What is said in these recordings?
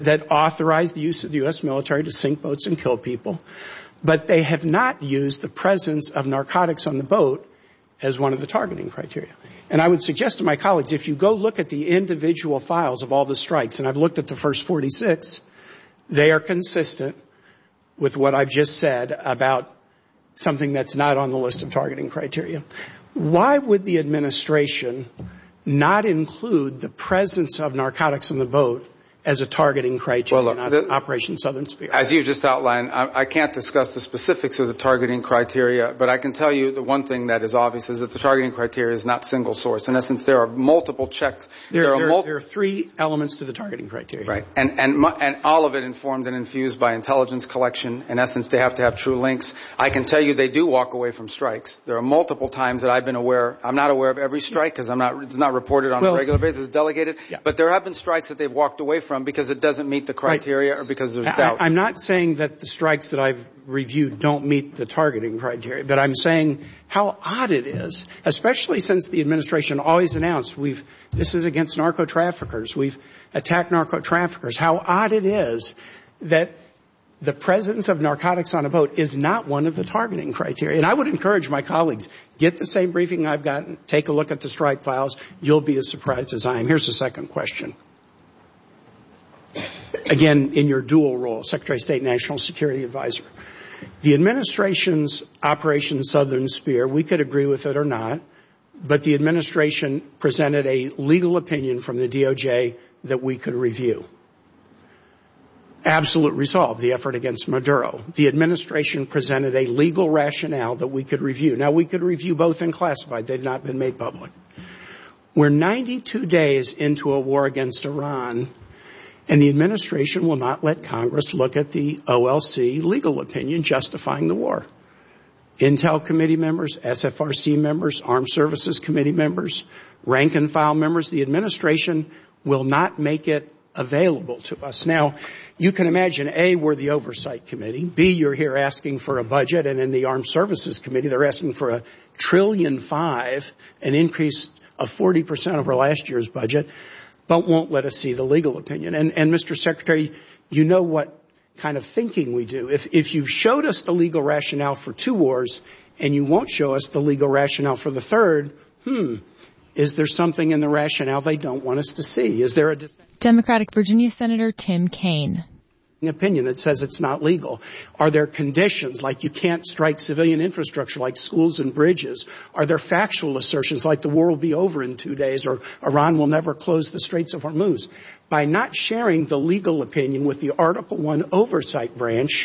that authorize the use of the U.S. military to sink boats and kill people, but they have not used the presence of narcotics on the boat as one of the targeting criteria. And I would suggest to my colleagues, if you go look at the individual files of all the strikes, and I've looked at the first 46, they are consistent with what I've just said about something that's not on the list of targeting criteria. Why would the administration not include the presence of narcotics on the boat as a targeting criteria in Operation Southern Spear? As you just outlined, I can't discuss the specifics of the targeting criteria, but I can tell you the one thing that is obvious is that the targeting criteria is not single source. In essence, there are multiple checks. There are three elements to the targeting criteria. Right. And all of it informed and infused by intelligence collection. In essence, they have to have true links. I can tell you they do walk away from strikes. There are multiple times that I've been aware. I'm not aware of every strike because it's not reported on a regular basis. It's delegated. Yeah. But there have been strikes that they've walked away from because it doesn't meet the criteria or because there's doubt. I'm not saying that the strikes that I've reviewed don't meet the targeting criteria, but I'm saying how odd it is, especially since the administration always announced this is against narco-traffickers. We've attacked narco-traffickers. How odd it is that the presence of narcotics on a boat is not one of the targeting criteria. And I would encourage my colleagues, get the same briefing I've gotten, take a look at the strike files. You'll be as surprised as I am. Here's the second question. Again, in your dual role, Secretary of State, National Security Advisor. The administration's Operation Southern Spear, we could agree with it or not, but the administration presented a legal opinion from the DOJ that we could review. Absolute resolve, the effort against Maduro. The administration presented a legal rationale that we could review. Now, we could review both in classified. They've not been made public. We're 92 days into a war against Iran, and the administration will not let Congress look at the OLC legal opinion justifying the war. Intel committee members, SFRC members, Armed Services Committee members, rank and file members, the administration will not make it available to us. Now, you can imagine, A, we're the Oversight Committee. B, you're here asking for a budget, and in the Armed Services Committee, they're asking for $1.5 trillion, an increase of 40% over last year's budget, but won't let us see the legal opinion. And Mr. Secretary, you know what kind of thinking we do. If you showed us the legal rationale for 2 wars and you won't show us the legal rationale for the third, is there something in the rationale they don't want us to see? Is there a Democratic Virginia Senator Tim Kaine opinion that says it's not legal? Are there conditions like you can't strike civilian infrastructure like schools and bridges? Are there factual assertions like the war will be over in 2 days or Iran will never close the Straits of Hormuz? By not sharing the legal opinion with the Article I Oversight Branch,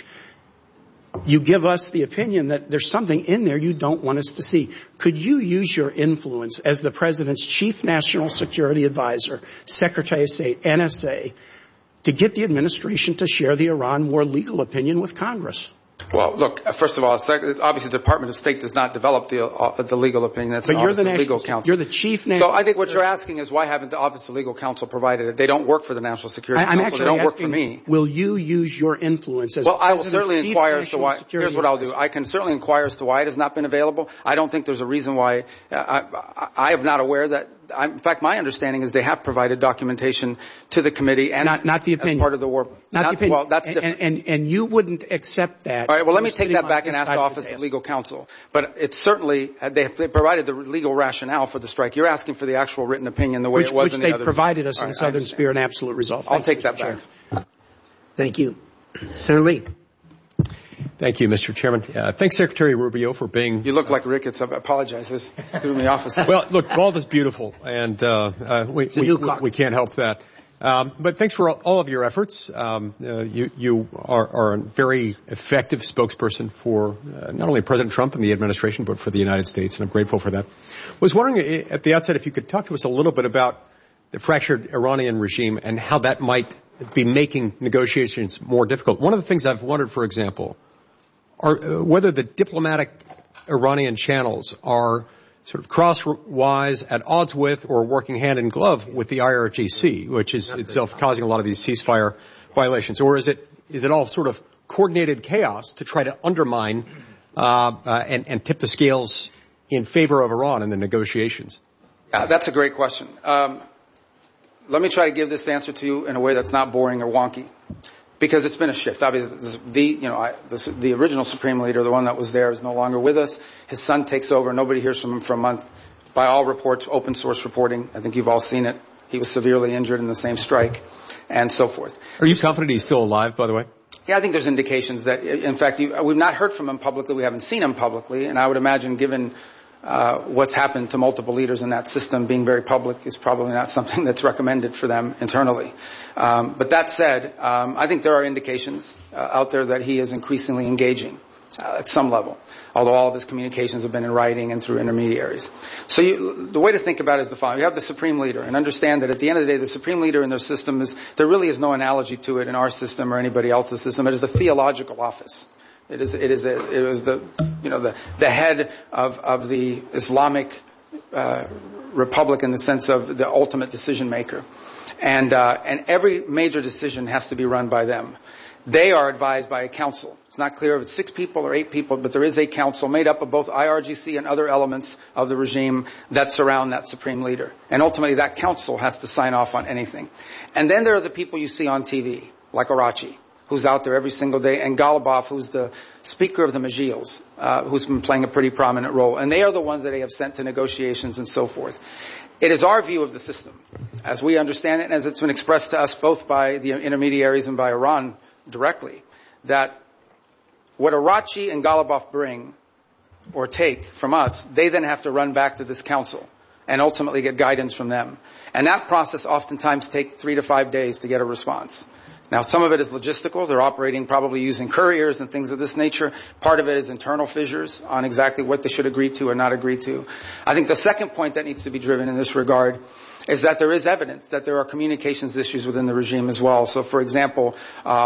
you give us the opinion that there's something in there you don't want us to see. Could you use your influence as the President's Chief National Security Advisor, Secretary of State, NSA, to get the administration to share the Iran war legal opinion with Congress? Well, look, first of all, obviously the Department of State does not develop the legal opinion. That's the Office of Legal Counsel. You're the chief national. So I think what you're asking is why haven't the Office of Legal Counsel provided it? They don't work for the National Security Council. They don't work for me. Will you use your influence as I will certainly inquire as to why. Here's what I'll do. I can certainly inquire as to why it has not been available. I don't think there's a reason why. I am not aware that. In fact, my understanding is they have provided documentation to the committee and not the opinion. As part of the war. Not the opinion. Well, that's different. And you wouldn't accept that. All right. Well, let me take that back and ask the Office of Legal Counsel. But it's certainly they provided the legal rationale for the strike. You're asking for the actual written opinion the way it was in the other. Which they provided us in Southern Spear and Absolute Resolve. I'll take that back. Thank you, Senator Lee. Thank you, Mr. Chairman. Thanks, Secretary Rubio, for being... You look like Ricketts. I apologize. This threw me off. Well, look, gold is beautiful, and we can't help that. But thanks for all of your efforts. You are a very effective spokesperson for not only President Trump and the administration, but for the United States, and I'm grateful for that. I was wondering at the outset if you could talk to us a little bit about the fractured Iranian regime and how that might be making negotiations more difficult. One of the things I've wondered, for example, are whether the diplomatic Iranian channels are sort of crosswise, at odds with, or working hand in glove with the IRGC, which is itself causing a lot of these ceasefire violations, or is it all sort of coordinated chaos to try to undermine and tip the scales in favor of Iran in the negotiations? That's a great question. let me try to give this answer to you in a way that's not boring or wonky, because it's been a shift. Obviously, the original Supreme Leader, the one that was there, is no longer with us. His son takes over. Nobody hears from him for a month. By all reports, open source reporting, I think you've all seen it, he was severely injured in the same strike, and so forth. Are you confident he's still alive, by the way? Yeah, I think there's indications that, in fact, we've not heard from him publicly. We haven't seen him publicly, and I would imagine, given what's happened to multiple leaders in that system, being very public is probably not something that's recommended for them internally. But that said, I think there are indications out there that he is increasingly engaging at some level, although all of his communications have been in writing and through intermediaries. So the way to think about it is the following. You have the Supreme Leader, and understand that at the end of the day, the Supreme Leader in their system there really is no analogy to it in our system or anybody else's system. It is a theological office. It was the head of the Islamic republic in the sense of the ultimate decision maker. And every major decision has to be run by them. They are advised by a council. It's not clear if it's 6 people or 8 people, but there is a council made up of both IRGC and other elements of the regime that surround that Supreme Leader. And ultimately that council has to sign off on anything. And then there are the people you see on TV, like Arachi, who's out there every single day, and Golubov, who's the Speaker of the Majils, who's been playing a pretty prominent role. And they are the ones that they have sent to negotiations and so forth. It is our view of the system, as we understand it, and as it's been expressed to us both by the intermediaries and by Iran directly, that what Arachi and Golubov bring or take from us, they then have to run back to this council and ultimately get guidance from them. And that process oftentimes takes 3 to 5 days to get a response. Now, some of it is logistical. They're operating probably using couriers and things of this nature. Part of it is internal fissures on exactly what they should agree to or not agree to. I think the second point that needs to be driven in this regard is that there is evidence that there are communications issues within the regime as well. So, for example,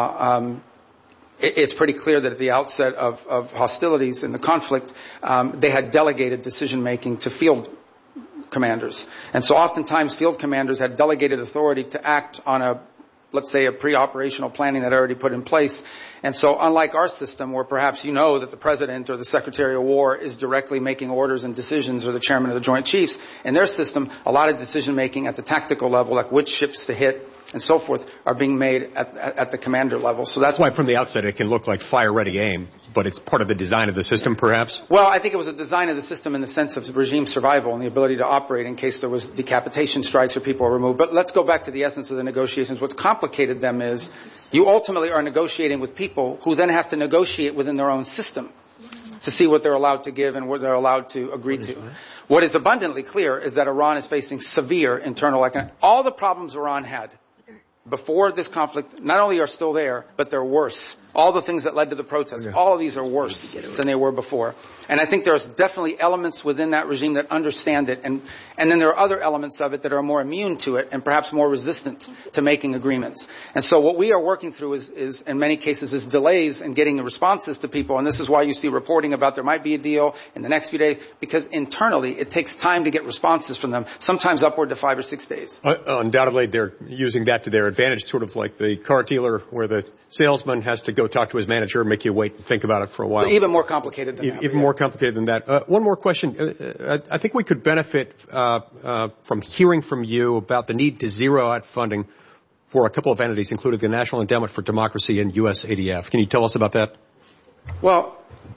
it's pretty clear that at the outset of hostilities in the conflict, they had delegated decision-making to field commanders. And so oftentimes field commanders had delegated authority to act on let's say a pre-operational planning that already put in place. And so unlike our system where perhaps you know that the President or the Secretary of War is directly making orders and decisions, or the Chairman of the Joint Chiefs, in their system a lot of decision making at the tactical level, like which ships to hit and so forth, are being made at the commander level. So that's why from the outset it can look like fire ready aim, but it's part of the design of the system perhaps? Well, I think it was a design of the system in the sense of regime survival and the ability to operate in case there was decapitation strikes or people were removed. But let's go back to the essence of the negotiations. What's complicated them is you ultimately are negotiating with people who then have to negotiate within their own system to see what they're allowed to give and what they're allowed to agree to. What is abundantly clear is that Iran is facing severe internal economic. All the problems Iran had before this conflict not only are still there, but they're worse. All the things that led to the protests, all of these are worse than they were before. And I think there's definitely elements within that regime that understand it, and then there are other elements of it that are more immune to it and perhaps more resistant to making agreements. And so what we are working through is in many cases is delays in getting the responses to people, and this is why you see reporting about there might be a deal in the next few days, because internally it takes time to get responses from them, sometimes upward to 5 or 6 days. Undoubtedly they're using that to their advantage, sort of like the car dealer where the salesman has to go talk to his manager, make you wait and think about it for a while. Even more complicated than that. Even more complicated than that. One more question. I think we could benefit from hearing from you about the need to zero out funding for a couple of entities, including the National Endowment for Democracy and USADF. Can you tell us about that? Well,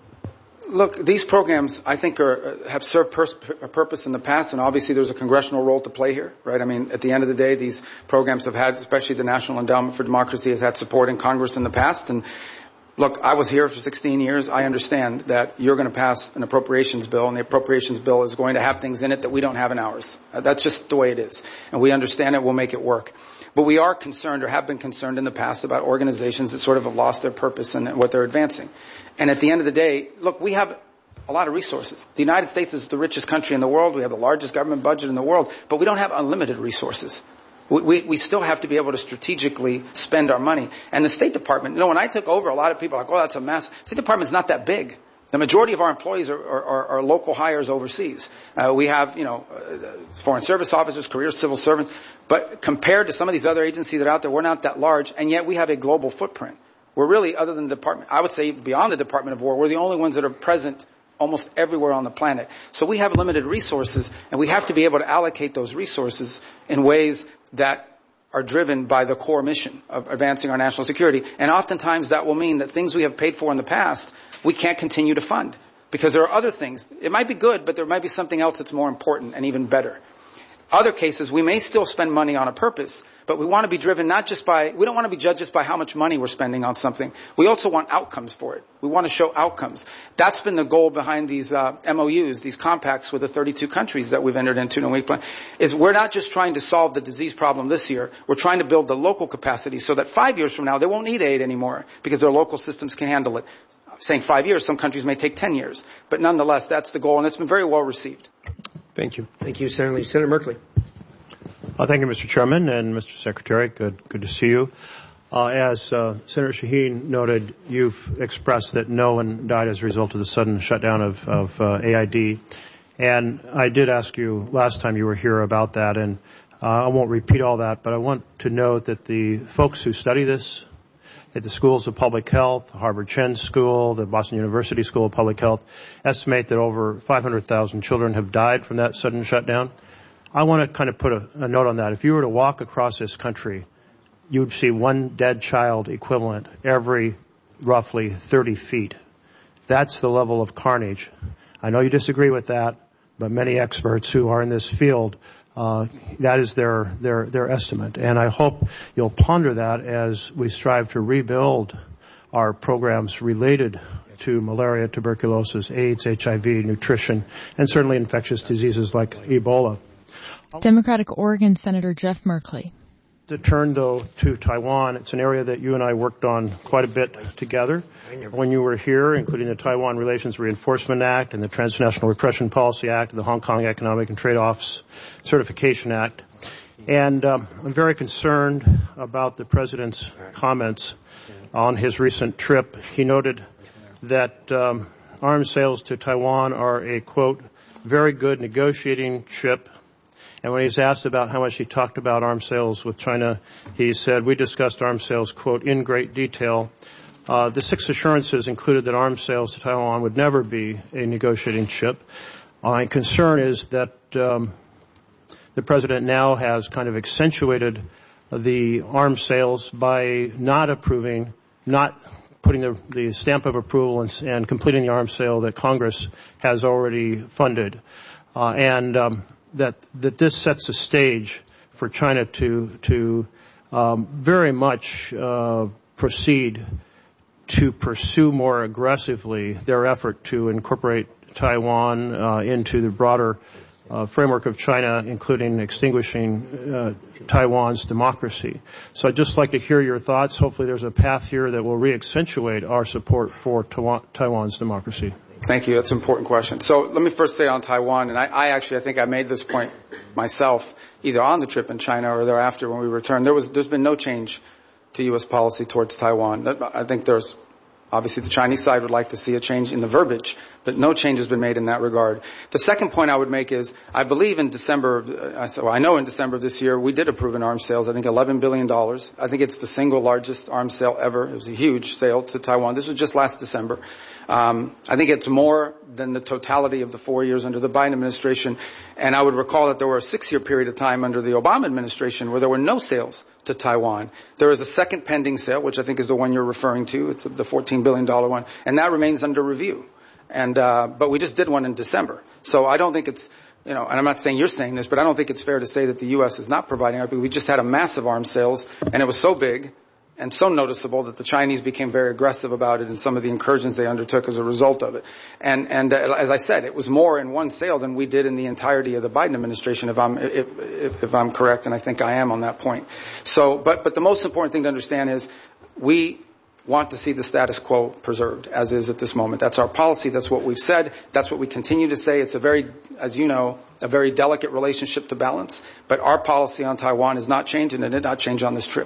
look, these programs, I think, have served a purpose in the past, and obviously there's a congressional role to play here, right? I mean, at the end of the day, these programs have had, especially the National Endowment for Democracy, has had support in Congress in the past. And look, I was here for 16 years. I understand that you're going to pass an appropriations bill, and the appropriations bill is going to have things in it that we don't have in ours. That's just the way it is. And we understand it. We'll make it work. But we are concerned, or have been concerned in the past, about organizations that sort of have lost their purpose and what they're advancing. And at the end of the day, look, we have a lot of resources. The United States is the richest country in the world. We have the largest government budget in the world, but we don't have unlimited resources. We still have to be able to strategically spend our money. And the State Department, when I took over, a lot of people are like, oh, that's a mess. State Department's not that big. The majority of our employees are local hires overseas. We have, foreign service officers, career civil servants, but compared to some of these other agencies that are out there, we're not that large, and yet we have a global footprint. We're really, other than the department, I would say beyond the Department of War, we're the only ones that are present almost everywhere on the planet. So we have limited resources, and we have to be able to allocate those resources in ways that are driven by the core mission of advancing our national security. And oftentimes that will mean that things we have paid for in the past, we can't continue to fund. Because there are other things. It might be good, but there might be something else that's more important and even better. Other cases, we may still spend money on a purpose, but we want to be driven not just by, we don't want to be judged just by how much money we're spending on something. We also want outcomes for it. We want to show outcomes. That's been the goal behind these MOUs, these compacts with the 32 countries that we've entered into in a week plan, is we're not just trying to solve the disease problem this year. We're trying to build the local capacity so that 5 years from now, they won't need aid anymore because their local systems can handle it. Saying 5 years, some countries may take 10 years. But nonetheless, that's the goal, and it's been very well received. Thank you. Thank you, Senator Lee. Senator Merkley. Thank you, Mr. Chairman and Mr. Secretary. Good to see you. As Senator Shaheen noted, you've expressed that no one died as a result of the sudden shutdown of AID. And I did ask you last time you were here about that, and I won't repeat all that, but I want to note that the folks who study this at the schools of public health, the Harvard Chen School, the Boston University School of Public Health, estimate that over 500,000 children have died from that sudden shutdown. I want to kind of put a note on that. If you were to walk across this country, you'd see one dead child equivalent every roughly 30 feet. That's the level of carnage. I know you disagree with that, but many experts who are in this field, that is their estimate. And I hope you'll ponder that as we strive to rebuild our programs related to malaria, tuberculosis, AIDS, HIV, nutrition, and certainly infectious diseases like Ebola. Democratic Oregon Senator Jeff Merkley. To turn, though, to Taiwan, it's an area that you and I worked on quite a bit together when you were here, including the Taiwan Relations Reinforcement Act and the Transnational Repression Policy Act and the Hong Kong Economic and Trade Office Certification Act. And I'm very concerned about the President's comments on his recent trip. He noted that arms sales to Taiwan are a, quote, very good negotiating chip. And when he's asked about how much he talked about arms sales with China, he said, we discussed arms sales, quote, in great detail. The 6 assurances included that arms sales to Taiwan would never be a negotiating chip. My concern is that the President now has kind of accentuated the arms sales by not approving, not putting the stamp of approval and completing the arms sale that Congress has already funded. That this sets the stage for China to very much proceed to pursue more aggressively their effort to incorporate Taiwan into the broader framework of China, including extinguishing Taiwan's democracy. So I'd just like to hear your thoughts. Hopefully there's a path here that will re-accentuate our support for Taiwan's democracy. Thank you. That's an important question. So let me first say on Taiwan, and I think I made this point myself, either on the trip in China or thereafter when we returned. There's been no change to U.S. policy towards Taiwan. I think obviously the Chinese side would like to see a change in the verbiage, but no change has been made in that regard. The second point I would make is I believe in December, I know in December of this year, we did approve an arms sales, I think $11 billion. I think it's the single largest arms sale ever. It was a huge sale to Taiwan. This was just last December. I think it's more than the totality of the 4 years under the Biden administration. And I would recall that there were a 6-year period of time under the Obama administration where there were no sales to Taiwan. There is a second pending sale, which I think is the one you're referring to. It's the $14 billion one. And that remains under review. And, but we just did one in December. So I don't think it's, and I'm not saying you're saying this, but I don't think it's fair to say that the U.S. is not providing. We just had a massive arms sales, and it was so big and so noticeable that the Chinese became very aggressive about it in some of the incursions they undertook as a result of it. And as I said, it was more in one sale than we did in the entirety of the Biden administration, if I'm correct, and I think I am on that point. So, but the most important thing to understand is we want to see the status quo preserved as is at this moment. That's our policy. That's what we've said. That's what we continue to say. It's a very, as you know, a very delicate relationship to balance. But our policy on Taiwan is not changing, and it did not change on this trip.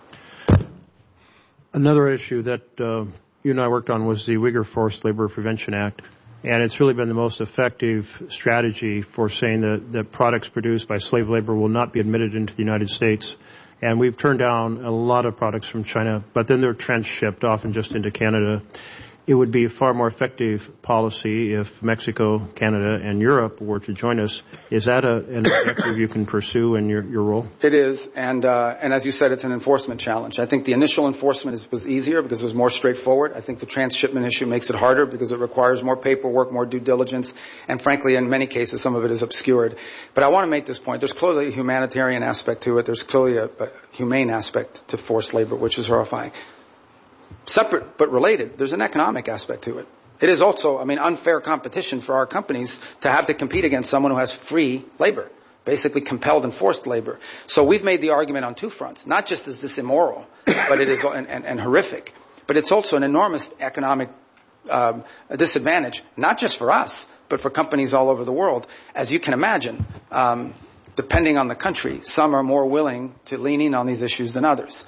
Another issue that you and I worked on was the Uyghur Forced Labor Prevention Act. And it's really been the most effective strategy for saying that products produced by slave labor will not be admitted into the United States. And we've turned down a lot of products from China, but then they're transshipped, often just into Canada. it would be a far more effective policy if Mexico, Canada, and Europe were to join us. Is that an objective you can pursue in your role? It is, and as you said, it's an enforcement challenge. I think the initial enforcement was easier because it was more straightforward. I think the transshipment issue makes it harder because it requires more paperwork, more due diligence, and frankly, in many cases, some of it is obscured. But I want to make this point. There's clearly a humanitarian aspect to it. There's clearly a humane aspect to forced labor, which is horrifying. Separate but related, there's an economic aspect to it. It is also, unfair competition for our companies to have to compete against someone who has free labor, basically compelled and forced labor. So we've made the argument on two fronts. Not just is this immoral, but it is and horrific, but it's also an enormous economic disadvantage, not just for us, but for companies all over the world. As you can imagine, depending on the country, some are more willing to lean in on these issues than others.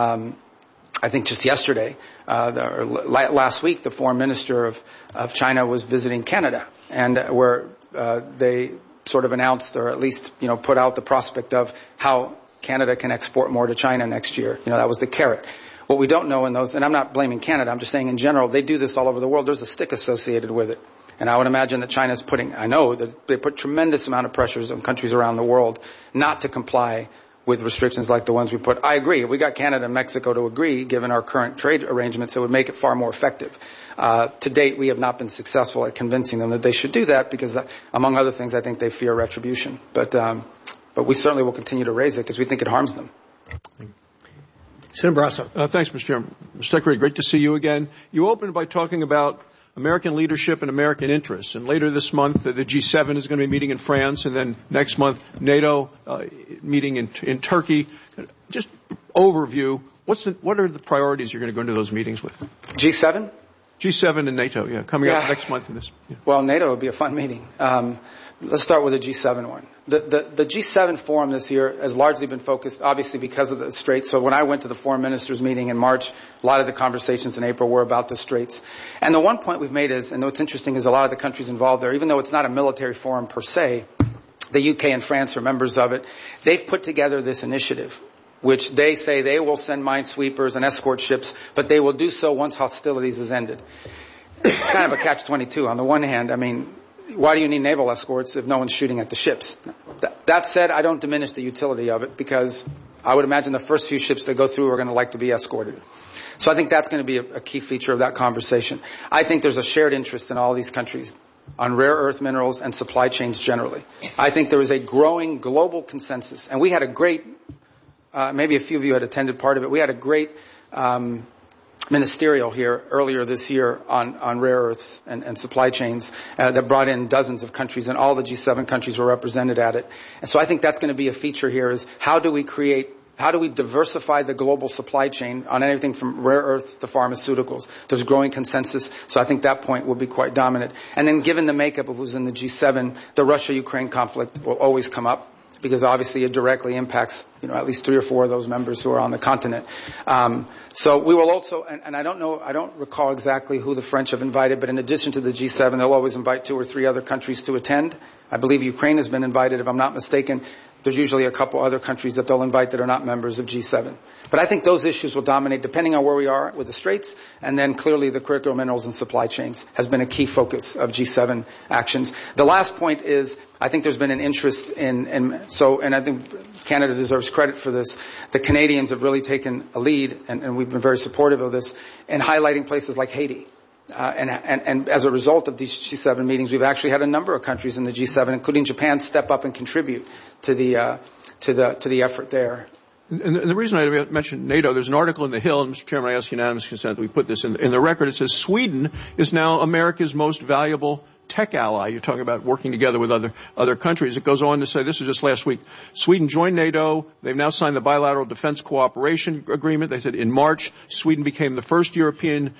I think just yesterday, or last week, the foreign minister of China was visiting Canada, and where they sort of announced, or at least put out the prospect of how Canada can export more to China next year. That was the carrot. What we don't know in those, and I'm not blaming Canada, I'm just saying in general, they do this all over the world. There's a stick associated with it. And I would imagine that China's I know that they put tremendous amount of pressures on countries around the world not to comply with restrictions like the ones we put. I agree. If we got Canada and Mexico to agree, given our current trade arrangements, it would make it far more effective. To date, we have not been successful at convincing them that they should do that because, among other things, I think they fear retribution. But we certainly will continue to raise it because we think it harms them. Senator Barrasso. Thanks, Mr. Chairman. Mr. Secretary, great to see you again. You opened by talking about American leadership and American interests. And later this month, the G7 is going to be meeting in France, and then next month, NATO meeting in Turkey. Just overview, what are the priorities you're going to go into those meetings with? G7? G7 and NATO, coming up next month in this. Yeah. Well, NATO would be a fun meeting. Let's start with the G7 one. The G7 forum this year has largely been focused, obviously, because of the Straits. So when I went to the foreign ministers meeting in March, a lot of the conversations in April were about the Straits. And the one point we've made is, and what's interesting is a lot of the countries involved there, even though it's not a military forum per se, the UK and France are members of it. They've put together this initiative, which they say they will send minesweepers and escort ships, but they will do so once hostilities is ended. Kind of a catch-22. On the one hand, why do you need naval escorts if no one's shooting at the ships? That said, I don't diminish the utility of it because I would imagine the first few ships that go through are going to like to be escorted. So I think that's going to be a key feature of that conversation. I think there's a shared interest in all these countries on rare earth minerals and supply chains generally. I think there is a growing global consensus. And we had a great, maybe a few of you had attended part of it, we had a great ministerial here earlier this year on rare earths and supply chains that brought in dozens of countries, and all the G7 countries were represented at it. And so I think that's going to be a feature here is how do we diversify the global supply chain on anything from rare earths to pharmaceuticals? There's growing consensus, so I think that point will be quite dominant. And then given the makeup of who's in the G7, the Russia-Ukraine conflict will always come up, because obviously it directly impacts, at least 3 or 4 of those members who are on the continent. So we will also, and I don't recall exactly who the French have invited, but in addition to the G7, they'll always invite 2 or 3 other countries to attend. I believe Ukraine has been invited, if I'm not mistaken. There's usually a couple other countries that they'll invite that are not members of G7. But I think those issues will dominate depending on where we are with the Straits, and then clearly the critical minerals and supply chains has been a key focus of G7 actions. The last point is, I think there's been an interest and I think Canada deserves credit for this. The Canadians have really taken a lead, and we've been very supportive of this, in highlighting places like Haiti. And as a result of these G7 meetings, we've actually had a number of countries in the G7, including Japan, step up and contribute to the effort there. And the reason I mentioned NATO, there's an article in The Hill, and Mr. Chairman, I ask unanimous consent that we put this in the record. It says Sweden is now America's most valuable tech ally. You're talking about working together with other countries. It goes on to say, this was just last week, Sweden joined NATO. They've now signed the bilateral defense cooperation agreement. They said in March, Sweden became the first European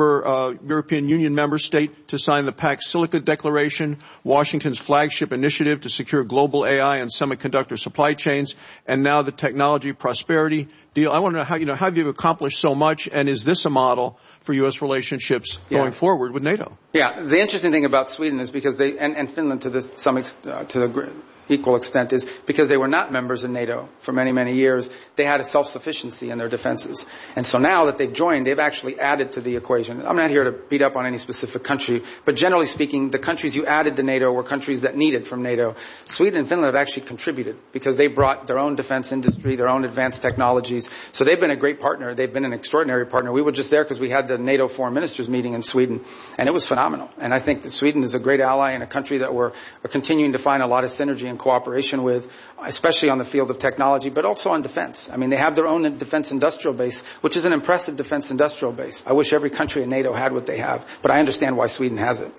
Union member state to sign the Pax Silica Declaration, Washington's flagship initiative to secure global AI and semiconductor supply chains, and now the technology prosperity deal. I want to know how you've accomplished so much, and is this a model for U.S. relationships going forward with NATO? Yeah, the interesting thing about Sweden is because and Finland to equal extent is because they were not members of NATO for many, many years. They had a self-sufficiency in their defenses. And so now that they've joined, they've actually added to the equation. I'm not here to beat up on any specific country, but generally speaking, the countries you added to NATO were countries that needed from NATO. Sweden and Finland have actually contributed because they brought their own defense industry, their own advanced technologies. So they've been a great partner. They've been an extraordinary partner. We were just there because we had the NATO foreign ministers meeting in Sweden, and it was phenomenal. And I think that Sweden is a great ally and a country that we're continuing to find a lot of synergy and cooperation with, especially on the field of technology, but also on defense. I mean, they have their own defense industrial base, which is an impressive defense industrial base. I wish every country in NATO had what they have, but I understand why Sweden has it.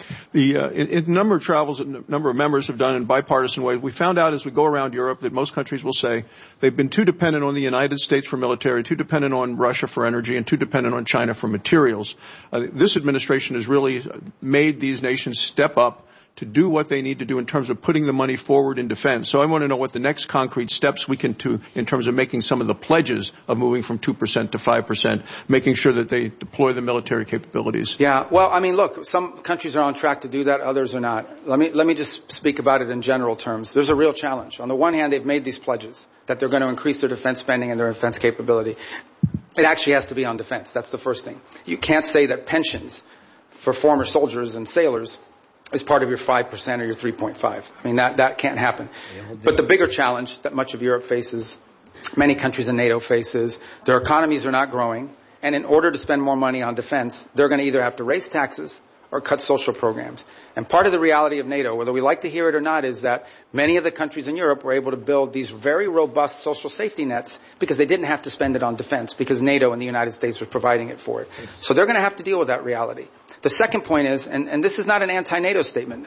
In number of travels that a number of members have done in bipartisan ways, we found out as we go around Europe that most countries will say they've been too dependent on the United States for military, too dependent on Russia for energy, and too dependent on China for materials. This administration has really made these nations step up to do what they need to do in terms of putting the money forward in defense. So I want to know what the next concrete steps we can do in terms of making some of the pledges of moving from 2% to 5%, making sure that they deploy the military capabilities. Yeah, well, I mean, look, some countries are on track to do that, others are not. Let me just speak about it in general terms. There's a real challenge. On the one hand, they've made these pledges that they're going to increase their defense spending and their defense capability. It actually has to be on defense. That's the first thing. You can't say that pensions for former soldiers and sailors is part of your 5% or your 3.5. I mean, that can't happen. But the bigger challenge that much of Europe faces, many countries in NATO faces, their economies are not growing, and in order to spend more money on defense, they're going to either have to raise taxes or cut social programs. And part of the reality of NATO, whether we like to hear it or not, is that many of the countries in Europe were able to build these very robust social safety nets because they didn't have to spend it on defense because NATO and the United States were providing it for it. So they're going to have to deal with that reality. The second point is, and this is not an anti-NATO statement,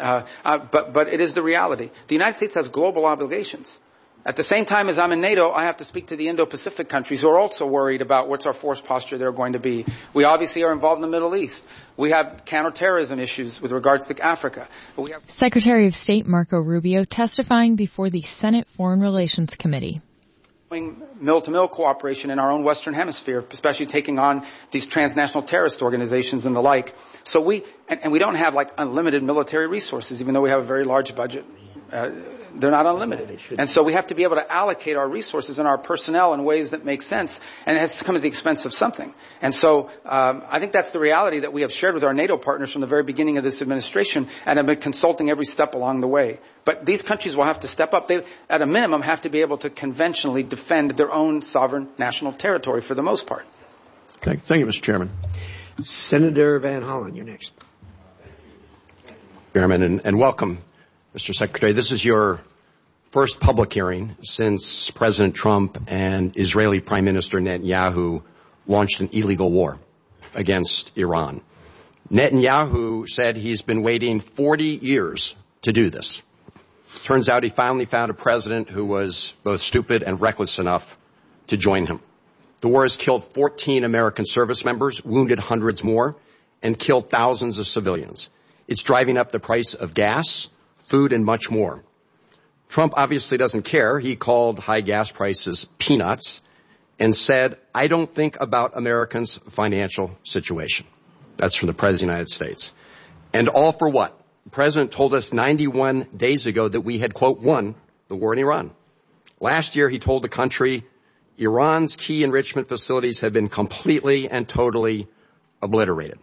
but it is the reality. The United States has global obligations. At the same time as I'm in NATO, I have to speak to the Indo-Pacific countries who are also worried about what's our force posture they're going to be. We obviously are involved in the Middle East. We have counterterrorism issues with regards to Africa. Secretary of State Marco Rubio testifying before the Senate Foreign Relations Committee. Mill-to-mill cooperation in our own Western Hemisphere, especially taking on these transnational terrorist organizations and the like. So we don't have like unlimited military resources, even though we have a very large budget. They're not unlimited. And so we have to be able to allocate our resources and our personnel in ways that make sense, and it has to come at the expense of something. And so I think that's the reality that we have shared with our NATO partners from the very beginning of this administration and have been consulting every step along the way. But these countries will have to step up. They, at a minimum, have to be able to conventionally defend their own sovereign national territory for the most part. Okay. Thank you, Mr. Chairman. Senator Van Hollen, you're next. Chairman, and welcome, Mr. Secretary. This is your first public hearing since President Trump and Israeli Prime Minister Netanyahu launched an illegal war against Iran. Netanyahu said he's been waiting 40 years to do this. Turns out he finally found a president who was both stupid and reckless enough to join him. The war has killed 14 American service members, wounded hundreds more, and killed thousands of civilians. It's driving up the price of gas, food, and much more. Trump obviously doesn't care. He called high gas prices peanuts and said, "I don't think about Americans' financial situation." That's from the President of the United States. And all for what? The President told us 91 days ago that we had, quote, won the war in Iran. Last year, he told the country Iran's key enrichment facilities have been completely and totally obliterated.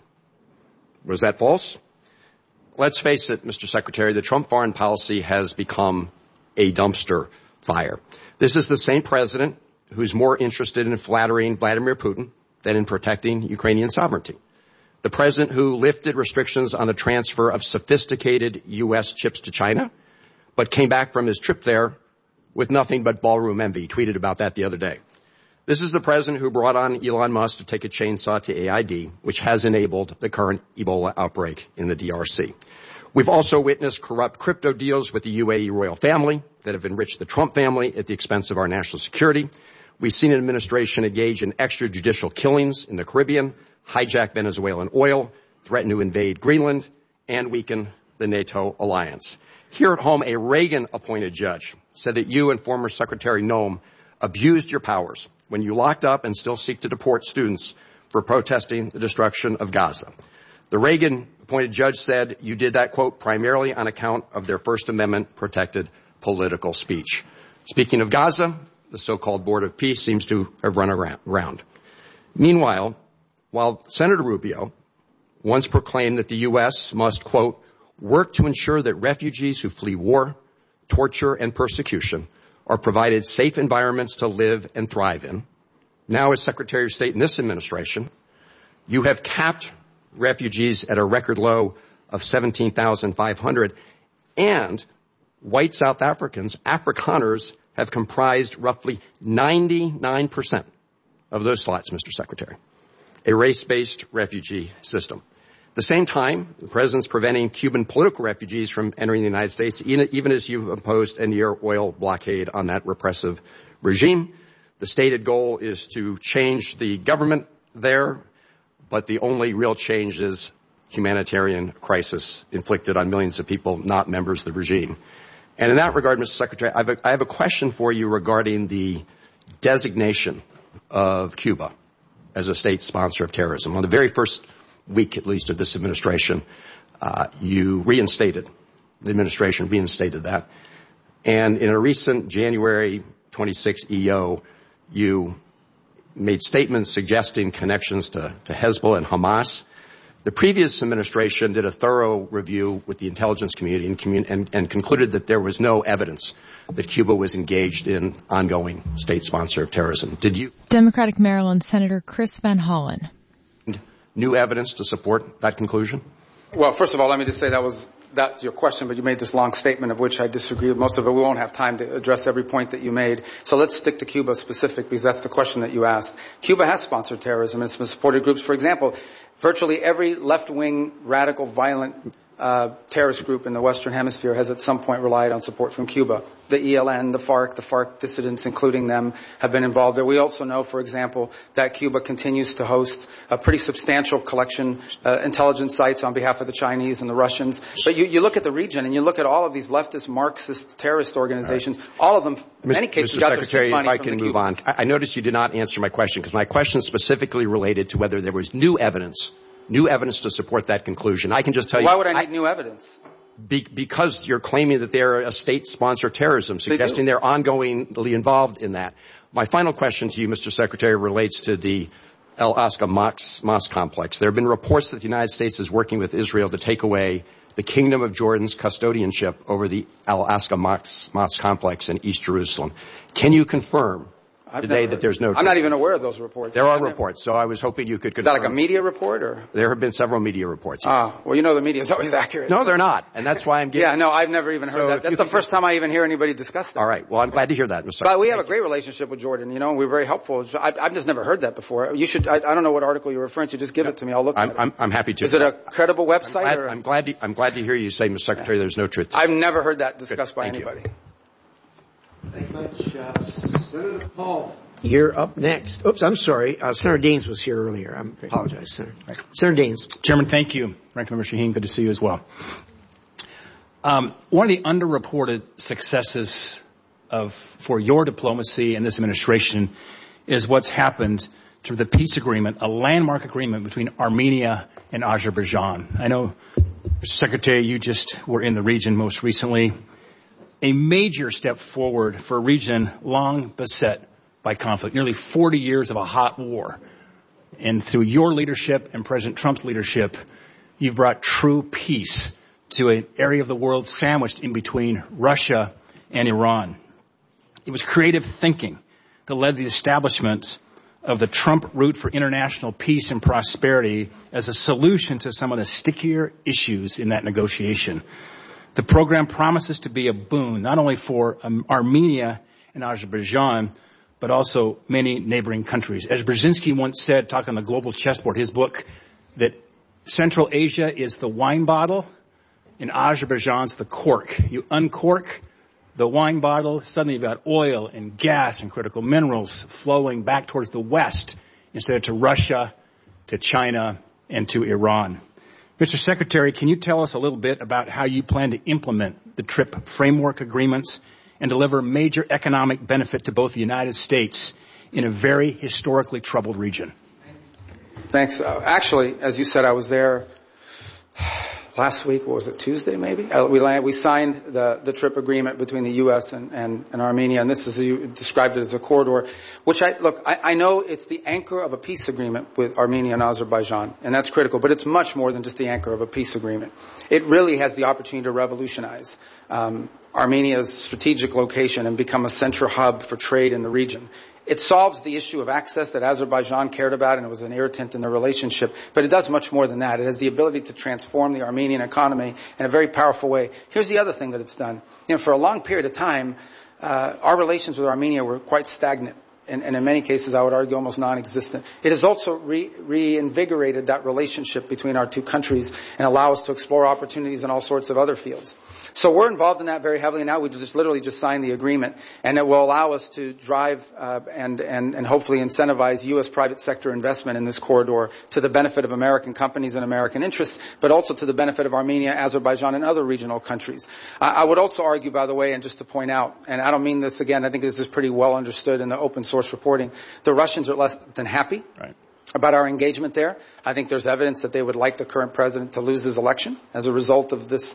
Was that false? Let's face it, Mr. Secretary, the Trump foreign policy has become a dumpster fire. This is the same president who's more interested in flattering Vladimir Putin than in protecting Ukrainian sovereignty. The president who lifted restrictions on the transfer of sophisticated U.S. chips to China, but came back from his trip there with nothing but ballroom envy. He tweeted about that the other day. This is the president who brought on Elon Musk to take a chainsaw to AID, which has enabled the current Ebola outbreak in the DRC. We've also witnessed corrupt crypto deals with the UAE royal family that have enriched the Trump family at the expense of our national security. We've seen an administration engage in extrajudicial killings in the Caribbean, hijack Venezuelan oil, threaten to invade Greenland, and weaken the NATO alliance. Here at home, a Reagan-appointed judge said that you and former Secretary Noem abused your powers when you locked up and still seek to deport students for protesting the destruction of Gaza. The Reagan-appointed judge said you did that, quote, primarily on account of their First Amendment-protected political speech. Speaking of Gaza, the so-called Board of Peace seems to have run around. Meanwhile, while Senator Rubio once proclaimed that the U.S. must, quote, work to ensure that refugees who flee war, torture, and persecution are provided safe environments to live and thrive in, now as Secretary of State in this administration, you have capped refugees at a record low of 17,500, and white South Africans, Afrikaners, have comprised roughly 99% of those slots, Mr. Secretary. A race-based refugee system. At the same time, the President's preventing Cuban political refugees from entering the United States, even as you've imposed a near oil blockade on that repressive regime. The stated goal is to change the government there, but the only real change is humanitarian crisis inflicted on millions of people, not members of the regime. And in that regard, Mr. Secretary, I have a question for you regarding the designation of Cuba as a state sponsor of terrorism. On the very first week, at least, of this administration, the administration reinstated that. And in a recent January 26 EO, you made statements suggesting connections to Hezbollah and Hamas. The previous administration did a thorough review with the intelligence community and concluded that there was no evidence that Cuba was engaged in ongoing state sponsor of terrorism. Did you? Democratic Maryland Senator Chris Van Hollen. New evidence to support that conclusion? Well, first of all, let me just say that's your question, but you made this long statement of which I disagree with most of it. We won't have time to address every point that you made. So let's stick to Cuba specific because that's the question that you asked. Cuba has sponsored terrorism. It's been supported groups. For example, virtually every left-wing, radical, violent terrorist group in the Western Hemisphere has at some point relied on support from Cuba. The ELN, the FARC dissidents, including them, have been involved there. We also know, for example, that Cuba continues to host a pretty substantial collection, intelligence sites on behalf of the Chinese and the Russians. But you look at the region and you look at all of these leftist, Marxist, terrorist organizations, all of them, in many cases, got their seed money from the Cubans. Move on. I noticed you did not answer my question because my question specifically related to whether there was new evidence to support that conclusion. I can just tell you. Why would I need new evidence? Because you're claiming that they're a state-sponsored terrorism, suggesting they're ongoingly involved in that. My final question to you, Mr. Secretary, relates to the Al-Aqsa Mosque complex. There have been reports that the United States is working with Israel to take away the Kingdom of Jordan's custodianship over the Al-Aqsa Mosque complex in East Jerusalem. Can you confirm today that there's no... I'm not even aware of those reports. There are reports, so I was hoping you could confirm. Is that like a media report? Or? There have been several media reports. Well, you know the media is always accurate. No, they're not, and that's why I'm getting... Yeah, no, I've never even heard that. That's the first time I even hear anybody discuss that. All right, well, I'm glad to hear that, Mr. But we have a great relationship with Jordan, and we're very helpful. I've just never heard that before. You should, I don't know what article you're referring to. Just give it to me. I'll look at it. I'm happy to. Is it a credible website? I'm glad to hear you say, Mr. Secretary, there's no truth to it. I've never heard that discussed by anybody. Thank you much. Senator Paul. You're up next. Oops, I'm sorry. Senator Daines was here earlier. I apologize, Senator. Right. Senator Daines. Chairman, thank you. Ranking Member Shaheen, good to see you as well. One of the underreported successes for your diplomacy and this administration is what's happened to the peace agreement, a landmark agreement between Armenia and Azerbaijan. I know, Mr. Secretary, you just were in the region most recently. A major step forward for a region long beset by conflict, nearly 40 years of a hot war. And through your leadership and President Trump's leadership, you've brought true peace to an area of the world sandwiched in between Russia and Iran. It was creative thinking that led the establishment of the Trump Route for International Peace and Prosperity as a solution to some of the stickier issues in that negotiation. The program promises to be a boon, not only for Armenia and Azerbaijan, but also many neighboring countries. As Brzezinski once said, talking on the Global Chessboard, his book, that Central Asia is the wine bottle and Azerbaijan's the cork. You uncork the wine bottle, suddenly you've got oil and gas and critical minerals flowing back towards the West instead of to Russia, to China, and to Iran. Mr. Secretary, can you tell us a little bit about how you plan to implement the TRIP framework agreements and deliver major economic benefit to both the United States in a very historically troubled region? Thanks. Actually, as you said, I was there last week, what was it, Tuesday maybe? We signed the trip agreement between the U.S. and Armenia, and this is, you described it as a corridor, which I know it's the anchor of a peace agreement with Armenia and Azerbaijan, and that's critical, but it's much more than just the anchor of a peace agreement. It really has the opportunity to revolutionize Armenia's strategic location and become a central hub for trade in the region. It solves the issue of access that Azerbaijan cared about, and it was an irritant in the relationship, but it does much more than that. It has the ability to transform the Armenian economy in a very powerful way. Here's the other thing that it's done. For a long period of time, our relations with Armenia were quite stagnant, and in many cases, I would argue, almost non-existent. It has also reinvigorated that relationship between our two countries and allow us to explore opportunities in all sorts of other fields. So we're involved in that very heavily now. We literally just signed the agreement, and it will allow us to drive and hopefully incentivize U.S. private sector investment in this corridor to the benefit of American companies and American interests, but also to the benefit of Armenia, Azerbaijan, and other regional countries. I would also argue, by the way, and just to point out, and I don't mean this again, I think this is pretty well understood in the open source reporting, the Russians are less than happy. Right. About our engagement there. I think there's evidence that they would like the current president to lose his election as a result of this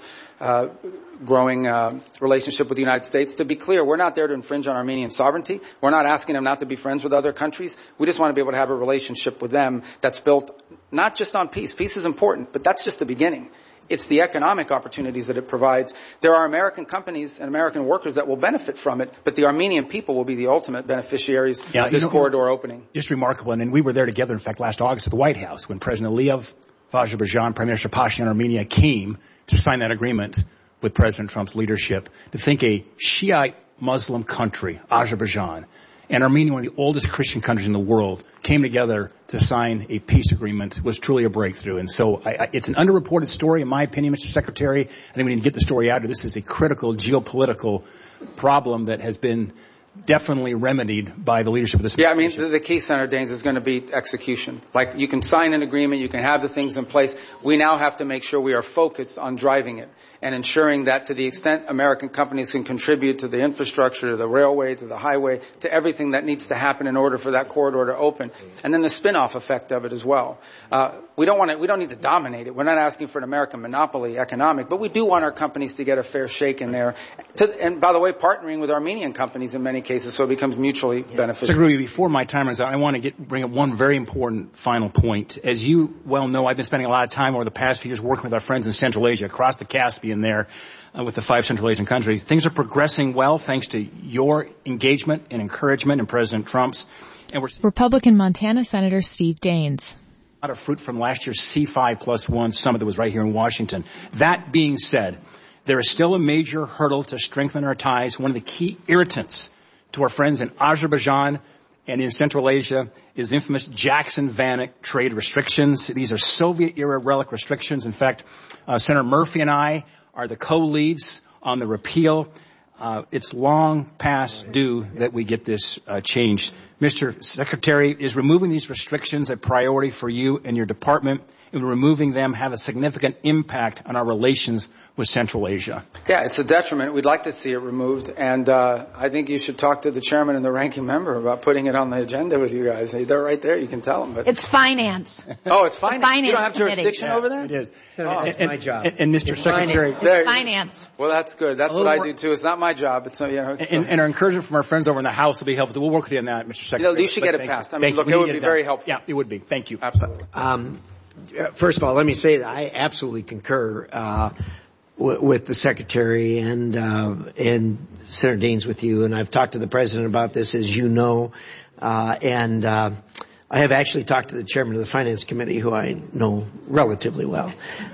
growing relationship with the United States. To be clear, we're not there to infringe on Armenian sovereignty. We're not asking them not to be friends with other countries. We just want to be able to have a relationship with them that's built not just on peace. Peace is important, but that's just the beginning. It's the economic opportunities that it provides. There are American companies and American workers that will benefit from it, but the Armenian people will be the ultimate beneficiaries of this corridor opening. Just remarkable, and we were there together, in fact, last August at the White House when President Aliyev of Azerbaijan, Prime Minister Pashinyan of Armenia came to sign that agreement with President Trump's leadership. To think a Shiite Muslim country, Azerbaijan, and Armenia, one of the oldest Christian countries in the world, came together to sign a peace agreement was truly a breakthrough. And so it's an underreported story, in my opinion, Mr. Secretary. I think we need to get the story out. This is a critical geopolitical problem that has been definitely remedied by the leadership of this administration. Yeah, I mean, the key, Senator Daines, is going to be execution. Like, you can sign an agreement, you can have the things in place. We now have to make sure we are focused on driving it and ensuring that to the extent American companies can contribute to the infrastructure, to the railway, to the highway, to everything that needs to happen in order for that corridor to open. And then the spin-off effect of it as well. We don't need to dominate it. We're not asking for an American monopoly economic, but we do want our companies to get a fair shake in there. And by the way, partnering with Armenian companies in many cases, so it becomes mutually beneficial. Secretary, before my time is out, I want to bring up one very important final point. As you well know, I've been spending a lot of time over the past few years working with our friends in Central Asia, across the Caspian there, with the 5 Central Asian countries. Things are progressing well thanks to your engagement and encouragement and President Trump's. And Republican Montana Senator Steve Daines. A lot of fruit from last year's C5+1 summit that was right here in Washington. That being said, there is still a major hurdle to strengthen our ties. One of the key irritants to our friends in Azerbaijan and in Central Asia is the infamous Jackson-Vanik trade restrictions. These are Soviet-era relic restrictions. In fact, Senator Murphy and I are the co-leads on the repeal. It's long past due that we get this changed. Mr. Secretary, is removing these restrictions a priority for you and your department? And removing them have a significant impact on our relations with Central Asia? Yeah, it's a detriment. We'd like to see it removed. And I think you should talk to the chairman and the ranking member about putting it on the agenda with you guys. They're right there. You can tell them. But it's finance. Oh, it's finance. You don't have jurisdiction over there? It is. That's my job. And Mr. Secretary. It's finance. Well, that's good. That's what I do, too. It's not my job. It's, and our encourament from our friends over in the House will be helpful. We'll work with you on that, Mr. Secretary. You should get it passed. I mean, look, it would be very helpful. Yeah, it would be. Thank you. Absolutely. First of all, let me say that I absolutely concur with the Secretary and Senator Daines with you. And I've talked to the President about this, as you know. And I have actually talked to the Chairman of the Finance Committee, who I know relatively well.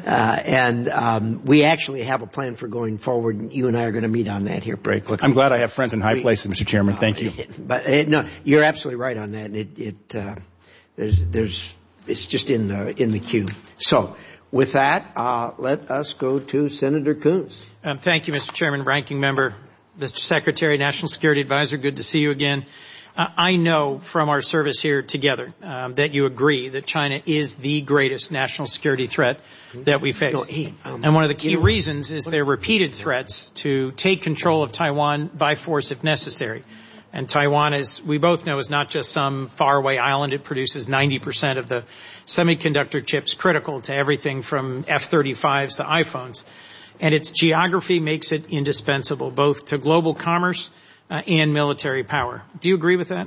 And we actually have a plan for going forward. You and I are going to meet on that here pretty quickly. I'm glad I have friends in high places, Mr. Chairman. Thank you. But no, you're absolutely right on that. And it's just in the queue. So, with that, let us go to Senator Coons. Thank you, Mr. Chairman, Ranking Member, Mr. Secretary, National Security Advisor. Good to see you again. I know from our service here together that you agree that China is the greatest national security threat that we face. And one of the key reasons is their repeated threats to take control of Taiwan by force if necessary. And Taiwan, as we both know, is not just some faraway island. It produces 90% of the semiconductor chips critical to everything from F-35s to iPhones. And its geography makes it indispensable both to global commerce and military power. Do you agree with that?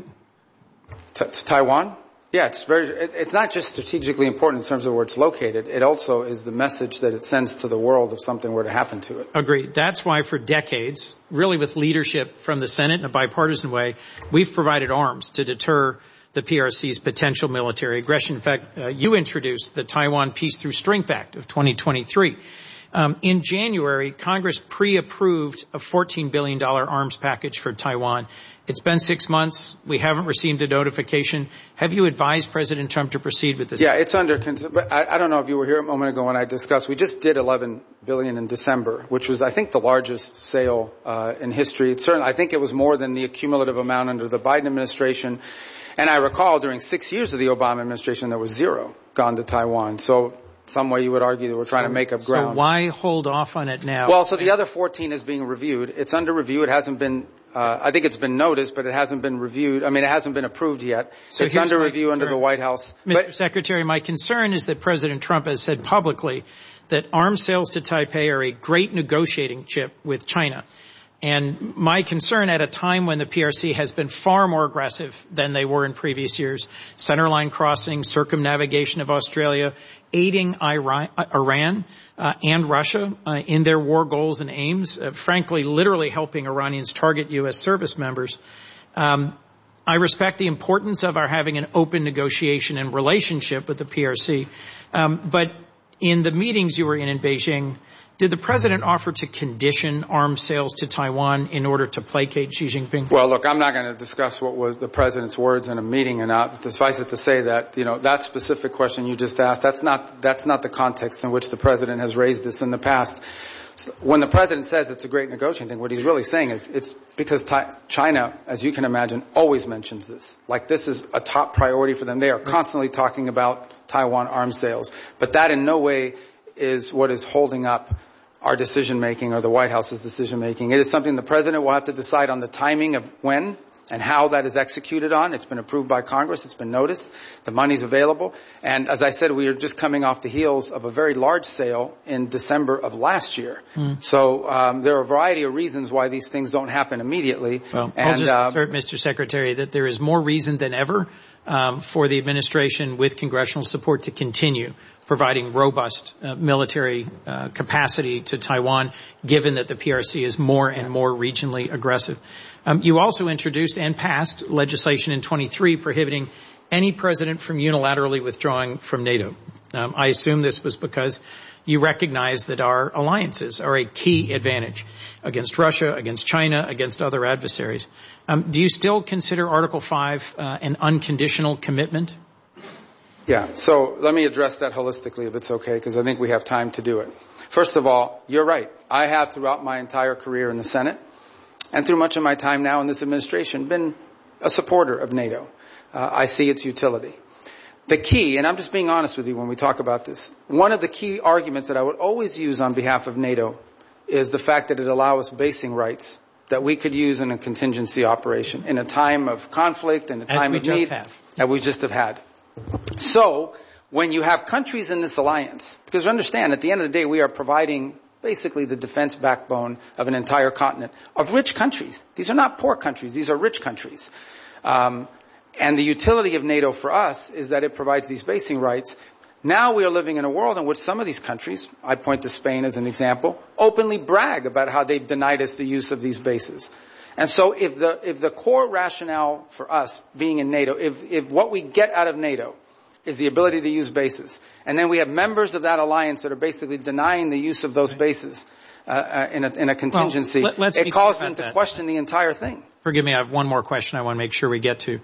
Taiwan? Yeah, it's not just strategically important in terms of where it's located. It also is the message that it sends to the world if something were to happen to it. Agreed. That's why for decades, really with leadership from the Senate in a bipartisan way, we've provided arms to deter the PRC's potential military aggression. In fact, you introduced the Taiwan Peace Through Strength Act of 2023. In January, Congress pre-approved a $14 billion arms package for Taiwan. It's been 6 months. We haven't received a notification. Have you advised President Trump to proceed with this? Yeah, it's under but I don't know if you were here a moment ago when I discussed. We just did $11 billion in December, which was, I think, the largest sale in history. I think it was more than the cumulative amount under the Biden administration. And I recall during 6 years of the Obama administration, there was zero gone to Taiwan. So some way you would argue that we're trying to make up ground. So why hold off on it now? Well, so the other 14 is being reviewed. It's under review. It hasn't been, I think it's been noticed, but it hasn't been reviewed. I mean, it hasn't been approved yet. So it's under review under the White House. Mr. Secretary, my concern is that President Trump has said publicly that arms sales to Taipei are a great negotiating chip with China. And my concern at a time when the PRC has been far more aggressive than they were in previous years, centerline crossing, circumnavigation of Australia, aiding Iran and Russia in their war goals and aims, frankly, literally helping Iranians target U.S. service members. I respect the importance of our having an open negotiation and relationship with the PRC. But in the meetings you were in Beijing, did the president offer to condition arms sales to Taiwan in order to placate Xi Jinping? Well, look, I'm not going to discuss what was the president's words in a meeting and not. Suffice it to say that, that specific question you just asked, that's not the context in which the president has raised this in the past. When the president says it's a great negotiating thing, what he's really saying is it's because China, as you can imagine, always mentions this. Like this is a top priority for them. They are constantly talking about Taiwan arms sales. But that in no way is what is holding up our decision-making or the White House's decision-making. It is something the president will have to decide on the timing of when and how that is executed on. It's been approved by Congress. It's been noticed. The money's available. And as I said, we are just coming off the heels of a very large sale in December of last year. So there are a variety of reasons why these things don't happen immediately. Well, I'll just assert, Mr. Secretary, that there is more reason than ever for the administration with congressional support to continue providing robust military capacity to Taiwan, given that the PRC is more and more regionally aggressive. You also introduced and passed legislation in 23 prohibiting any president from unilaterally withdrawing from NATO. I assume this was because you recognize that our alliances are a key advantage against Russia, against China, against other adversaries. Do you still consider Article 5 an unconditional commitment? Yeah, so let me address that holistically if it's okay, because I think we have time to do it. First of all, you're right. I have throughout my entire career in the Senate and through much of my time now in this administration been a supporter of NATO. I see its utility. The key, and I'm just being honest with you when we talk about this, one of the key arguments that I would always use on behalf of NATO is the fact that it allows us basing rights that we could use in a contingency operation in a time of conflict, in a time of need, that we just have had. So when you have countries in this alliance, because understand at the end of the day we are providing basically the defense backbone of an entire continent of rich countries. These are not poor countries. These are rich countries. And the utility of NATO for us is that it provides these basing rights. Now we are living in a world in which some of these countries, I point to Spain as an example, openly brag about how they've denied us the use of these bases. And so if the core rationale for us being in NATO, if what we get out of NATO is the ability to use bases, and then we have members of that alliance that are basically denying the use of those bases in a contingency, it calls them to question the entire thing. Forgive me, I have one more question I want to make sure we get to.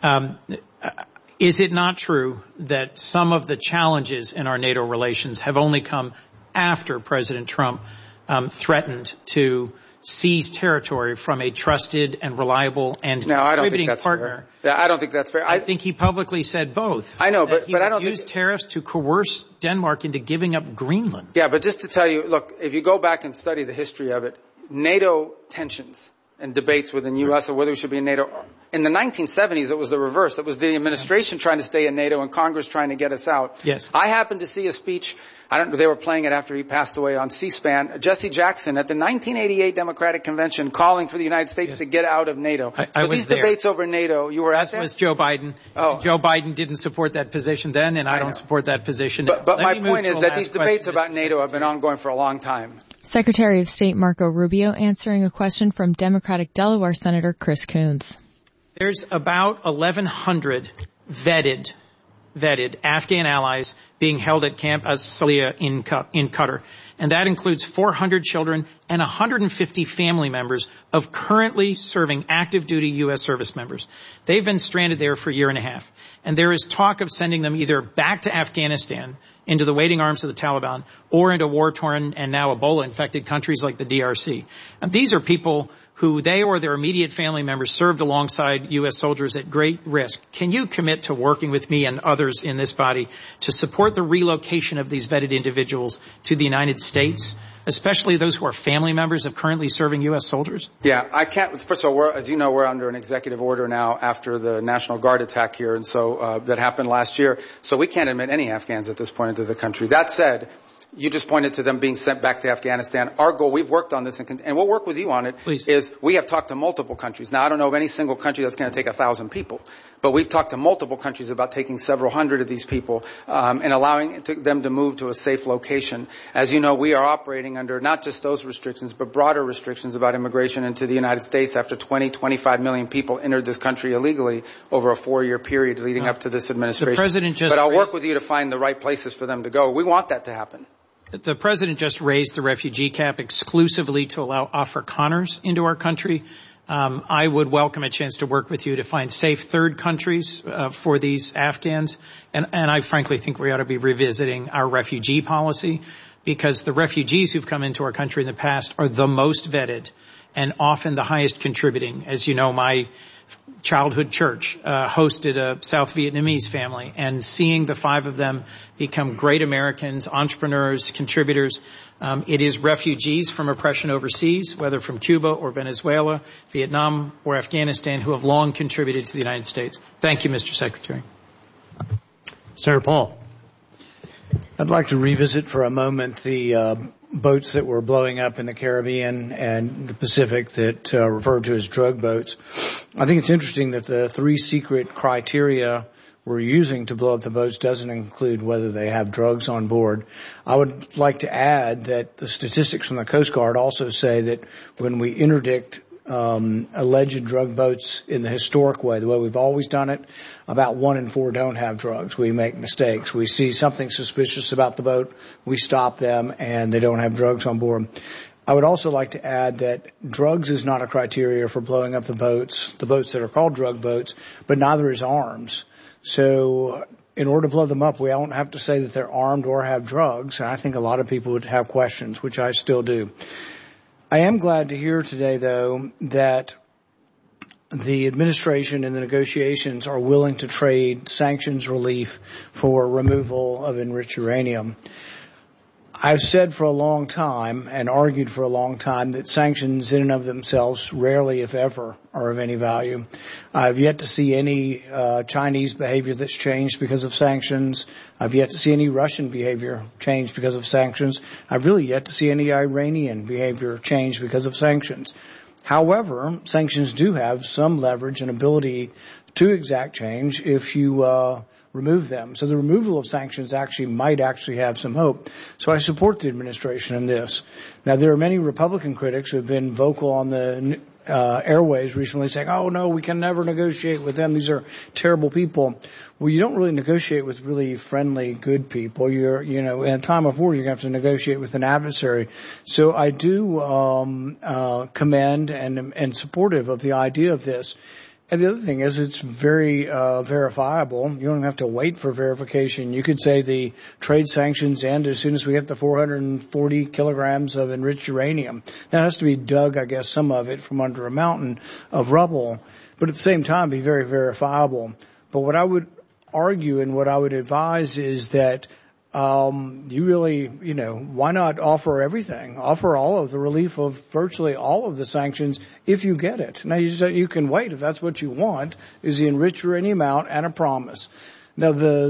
Is it not true that some of the challenges in our NATO relations have only come after President Trump threatened to seize territory from a trusted and reliable and contributing partner? Yeah, I don't think that's fair. I think he publicly said both. I know, but I don't use tariffs to coerce Denmark into giving up Greenland. Yeah, but just to tell you, look, if you go back and study the history of it, NATO tensions and debates within U.S. or whether we should be in NATO. In the 1970s, it was the reverse. It was the administration trying to stay in NATO and Congress trying to get us out. Yes. I happened to see a speech, they were playing it after he passed away on C-SPAN, Jesse Jackson at the 1988 Democratic Convention calling for the United States to get out of NATO. I was these there. Debates over NATO, you were at that? As was Joe Biden. Oh. Joe Biden didn't support that position then, and I don't support that position. But my point is that these debates about NATO have been ongoing for a long time. Secretary of State Marco Rubio answering a question from Democratic Delaware Senator Chris Coons. There's about 1,100 vetted Afghan allies being held at Camp Asliya in Qatar. And that includes 400 children and 150 family members of currently serving active duty U.S. service members. They've been stranded there for a year and a half. And there is talk of sending them either back to Afghanistan into the waiting arms of the Taliban or into war-torn and now Ebola-infected countries like the DRC. And these are people who they or their immediate family members served alongside U.S. soldiers at great risk. Can you commit to working with me and others in this body to support the relocation of these vetted individuals to the United States, especially those who are family members of currently serving U.S. soldiers? Yeah, I can't. First of all, as you know, we're under an executive order now after the National Guard attack here, and so that happened last year. So we can't admit any Afghans at this point into the country. That said, you just pointed to them being sent back to Afghanistan. Our goal, we've worked on this, and we'll work with you on it, Please. Is we have talked to multiple countries. Now, I don't know of any single country that's going to take 1,000 people, but we've talked to multiple countries about taking several hundred of these people and allowing them to move to a safe location. As you know, we are operating under not just those restrictions, but broader restrictions about immigration into the United States after 25 million people entered this country illegally over a 4-year period leading up to this administration. The president just but I'll work with you to find the right places for them to go. We want that to happen. The president just raised the refugee cap exclusively to allow Afrikaners into our country. I would welcome a chance to work with you to find safe third countries for these Afghans. And I frankly think we ought to be revisiting our refugee policy, because the refugees who've come into our country in the past are the most vetted and often the highest contributing. As you know, my childhood church hosted a South Vietnamese family, and seeing the 5 of them become great Americans, entrepreneurs, contributors. It is refugees from oppression overseas, whether from Cuba or Venezuela, Vietnam or Afghanistan, who have long contributed to the United States. Thank you, Mr. Secretary. Senator Paul. I'd like to revisit for a moment the boats that were blowing up in the Caribbean and the Pacific that referred to as drug boats. I think it's interesting that the 3 secret criteria we're using to blow up the boats doesn't include whether they have drugs on board. I would like to add that the statistics from the Coast Guard also say that when we interdict alleged drug boats in the historic way, the way we've always done it, about 1 in 4 don't have drugs. We make mistakes. We see something suspicious about the boat, we stop them, and they don't have drugs on board. I would also like to add that drugs is not a criteria for blowing up the boats that are called drug boats, but neither is arms. So in order to blow them up, we don't have to say that they're armed or have drugs. And I think a lot of people would have questions, which I still do. I am glad to hear today, though, that the administration and the negotiations are willing to trade sanctions relief for removal of enriched uranium. I've said for a long time and argued for a long time that sanctions in and of themselves rarely, if ever, are of any value. I've yet to see any Chinese behavior that's changed because of sanctions. I've yet to see any Russian behavior change because of sanctions. I've really yet to see any Iranian behavior change because of sanctions. However, sanctions do have some leverage and ability to exact change if you remove them. So the removal of sanctions might have some hope. So I support the administration in this. Now, there are many Republican critics who have been vocal on the airways recently saying, oh, no, we can never negotiate with them. These are terrible people. Well, you don't really negotiate with really friendly, good people. In a time of war, you're going to have to negotiate with an adversary. So I do commend and supportive of the idea of this. And the other thing is it's very verifiable. You don't have to wait for verification. You could say the trade sanctions end as soon as we get the 440 kilograms of enriched uranium. Now, it has to be dug, I guess, some of it from under a mountain of rubble, but at the same time be very verifiable. But what I would argue and what I would advise is that you really, why not offer everything? Offer all of the relief of virtually all of the sanctions if you get it. Now, you can wait if that's what you want, is the enriched uranium out and a promise. Now,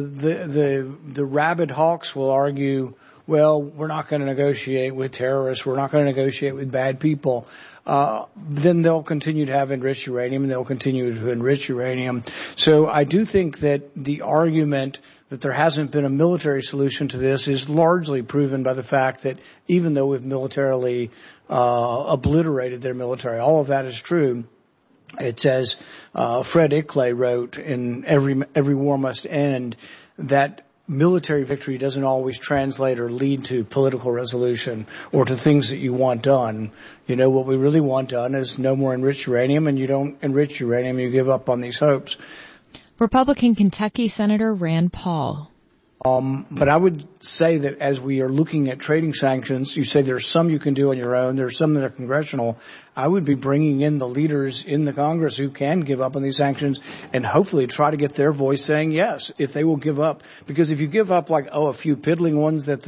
the rabid hawks will argue, well, we're not going to negotiate with terrorists. We're not going to negotiate with bad people. Then they'll continue to have enriched uranium and they'll continue to enrich uranium. So I do think that the argument that there hasn't been a military solution to this is largely proven by the fact that even though we've militarily obliterated their military, all of that is true. It's as Fred Ickley wrote in Every War Must End, that military victory doesn't always translate or lead to political resolution or to things that you want done. What we really want done is no more enriched uranium, and you don't enrich uranium, you give up on these hopes. Republican Kentucky Senator Rand Paul. But I would say that as we are looking at trading sanctions, you say there's some you can do on your own, there's some that are congressional. I would be bringing in the leaders in the Congress who can give up on these sanctions and hopefully try to get their voice saying yes, if they will give up. Because if you give up a few piddling ones that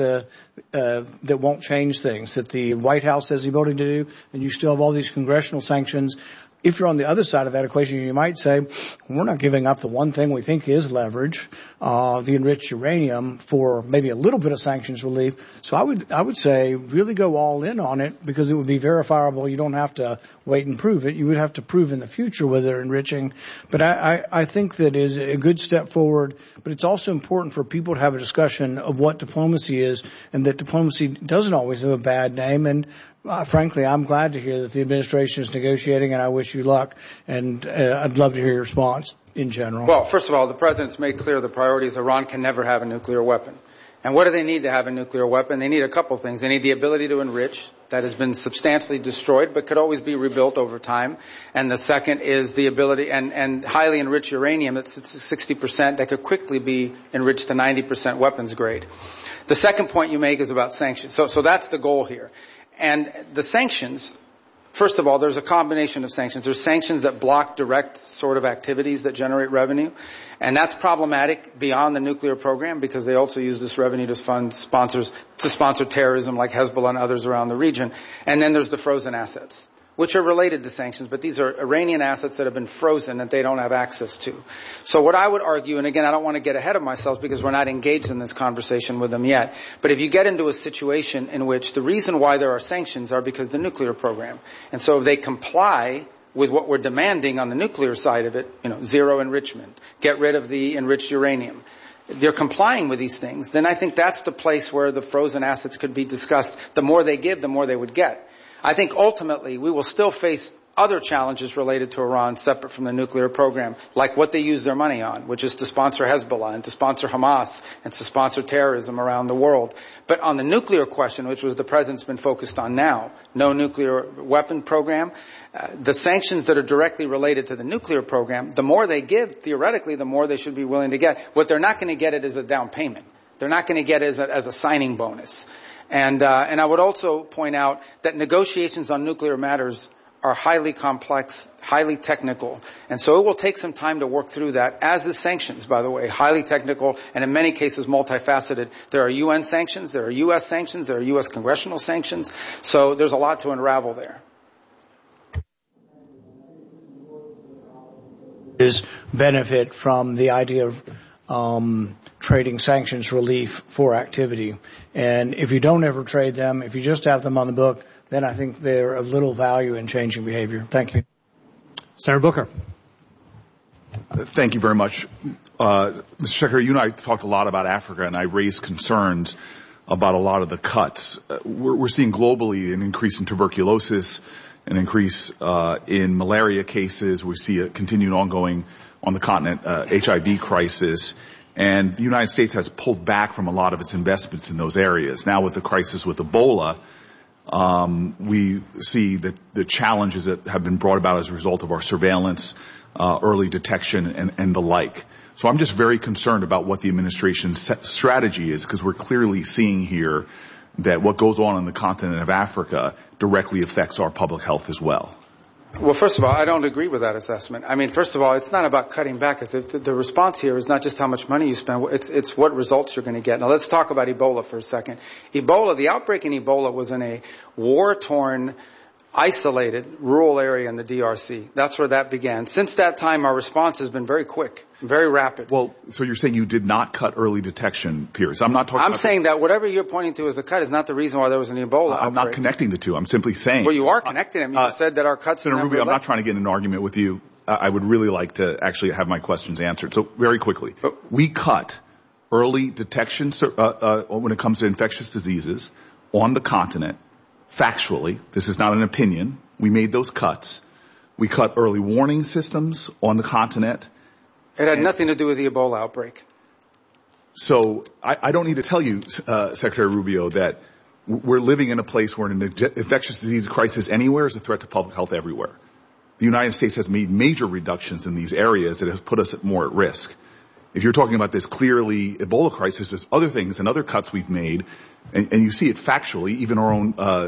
that won't change things, that the White House says you're voting to do, and you still have all these congressional sanctions, if you're on the other side of that equation, you might say, we're not giving up the one thing we think is leverage, the enriched uranium, for maybe a little bit of sanctions relief. So I would say really go all in on it, because it would be verifiable. You don't have to wait and prove it. You would have to prove in the future whether they're enriching. But I think that is a good step forward. But it's also important for people to have a discussion of what diplomacy is, and that diplomacy doesn't always have a bad name. And frankly, I'm glad to hear that the administration is negotiating, and I wish you luck. And I'd love to hear your response in general. Well, first of all, the president's made clear the priorities. Iran can never have a nuclear weapon. And what do they need to have a nuclear weapon? They need a couple things. They need the ability to enrich. That has been substantially destroyed, but could always be rebuilt over time. And the second is the ability, and highly enriched uranium, it's 60%, that could quickly be enriched to 90% weapons grade. The second point you make is about sanctions. So that's the goal here. And the sanctions, first of all, there's a combination of sanctions. There's sanctions that block direct sort of activities that generate revenue. And that's problematic beyond the nuclear program, because they also use this revenue to fund sponsor terrorism like Hezbollah and others around the region. And then there's the frozen assets, which are related to sanctions, but these are Iranian assets that have been frozen that they don't have access to. So what I would argue, and again, I don't want to get ahead of myself because we're not engaged in this conversation with them yet, but if you get into a situation in which the reason why there are sanctions are because of the nuclear program, and so if they comply with what we're demanding on the nuclear side of it, zero enrichment, get rid of the enriched uranium, they're complying with these things, then I think that's the place where the frozen assets could be discussed. The more they give, the more they would get. I think ultimately we will still face other challenges related to Iran separate from the nuclear program, like what they use their money on, which is to sponsor Hezbollah and to sponsor Hamas and to sponsor terrorism around the world. But on the nuclear question, which was the president's been focused on now, no nuclear weapon program, the sanctions that are directly related to the nuclear program, the more they give, theoretically, the more they should be willing to get. What they're not going to get it as a down payment. They're not going to get it as a signing bonus. And I would also point out that negotiations on nuclear matters are highly complex, highly technical. And so it will take some time to work through that, as is sanctions, by the way, highly technical and in many cases multifaceted. There are UN sanctions, there are U.S. sanctions, there are U.S. congressional sanctions. So there's a lot to unravel there. Is benefit from the idea of trading sanctions relief for activity. And if you don't ever trade them, if you just have them on the book, then I think they're of little value in changing behavior. Thank you. Senator Booker. Thank you very much. Mr. Secretary, you and I talked a lot about Africa, and I raised concerns about a lot of the cuts. We're seeing globally an increase in tuberculosis, an increase in malaria cases. We see a continued ongoing on the continent HIV crisis. And the United States has pulled back from a lot of its investments in those areas. Now with the crisis with Ebola, we see that the challenges that have been brought about as a result of our surveillance, early detection, and the like. So I'm just very concerned about what the administration's strategy is, because we're clearly seeing here that what goes on the continent of Africa directly affects our public health as well. Well, first of all, I don't agree with that assessment. I mean, first of all, it's not about cutting back. The response here is not just how much money you spend. It's what results you're going to get. Now, let's talk about Ebola for a second. The outbreak in Ebola was in a war-torn, isolated rural area in the DRC. That's where that began. Since that time, our response has been very quick, very rapid. Well, so you're saying you did not cut early detection periods. I'm saying that whatever you're pointing to as a cut is not the reason why there was an Ebola outbreak. I'm not connecting the two. I'm simply saying. Well, you are connecting them. You said that our cuts. Senator Rubio, I'm not trying to get in an argument with you. I would really like to actually have my questions answered. So very quickly, we cut early detection when it comes to infectious diseases on the continent. Factually, this is not an opinion. We made those cuts. We cut early warning systems on the continent. It had nothing to do with the Ebola outbreak. So I don't need to tell you, Secretary Rubio, that we're living in a place where an infectious disease crisis anywhere is a threat to public health everywhere. The United States has made major reductions in these areas that have put us more at risk. If you're talking about this clearly Ebola crisis, there's other things and other cuts we've made, and you see it factually. Even our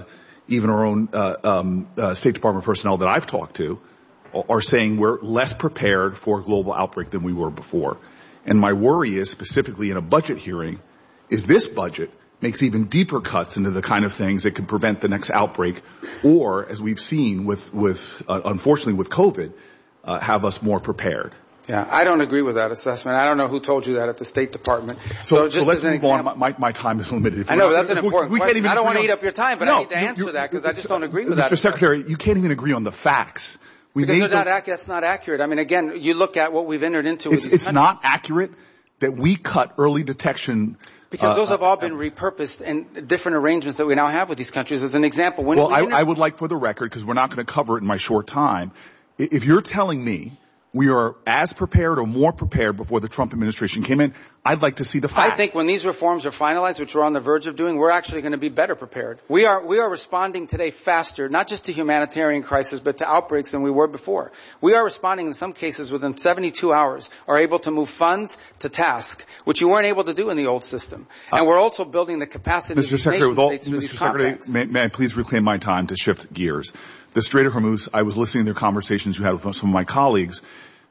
own State Department personnel that I've talked to are saying we're less prepared for a global outbreak than we were before. And my worry is, specifically in a budget hearing, is this budget makes even deeper cuts into the kind of things that could prevent the next outbreak, or, as we've seen unfortunately with COVID, have us more prepared. Yeah, I don't agree with that assessment. I don't know who told you that at the State Department. So just let's move on. My time is limited. I know, but that's an important question. I don't want to eat up your time, but I need to answer that because I just don't agree with that. Mr. Secretary, you can't even agree on the facts. Because that's not accurate. I mean, again, you look at what we've entered into. It's not accurate that we cut early detection. Because those have all been repurposed in different arrangements that we now have with these countries. As an example, I would like, for the record, because we're not going to cover it in my short time, if you're telling me we are as prepared or more prepared before the Trump administration came in, I'd like to see the facts. I think when these reforms are finalized, which we're on the verge of doing, we're actually going to be better prepared. We are responding today faster, not just to humanitarian crisis, but to outbreaks than we were before. We are responding in some cases within 72 hours, are able to move funds to task, which you weren't able to do in the old system. And we're also building the capacity of the nation states through these compacts. May I please reclaim my time to shift gears? The Strait of Hormuz, I was listening to their conversations you had with some of my colleagues.